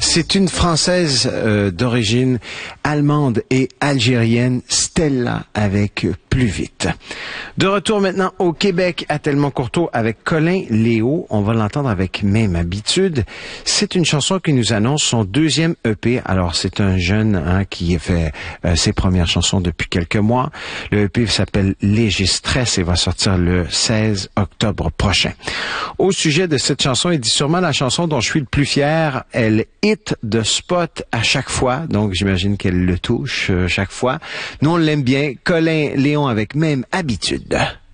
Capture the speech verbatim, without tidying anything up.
C'est une Française euh, d'origine allemande et algérienne, Stella, avec Plus vite. De retour maintenant au Québec, à Telmont-Courteau, avec Colin Léo. On va l'entendre avec Même habitude. C'est une chanson qui nous annonce son deuxième E P. Alors, c'est un jeune hein, qui a fait euh, ses premières chansons depuis quelques mois. Le E P s'appelle Léger Stress et va sortir le seize octobre prochain. Au sujet de cette chanson, il dit sûrement la chanson dont je suis le plus fier. Elle hit de spot à chaque fois, donc j'imagine qu'elle le touche euh, chaque fois. Nous, on l'aime bien. Colin Léon avec Même habitude.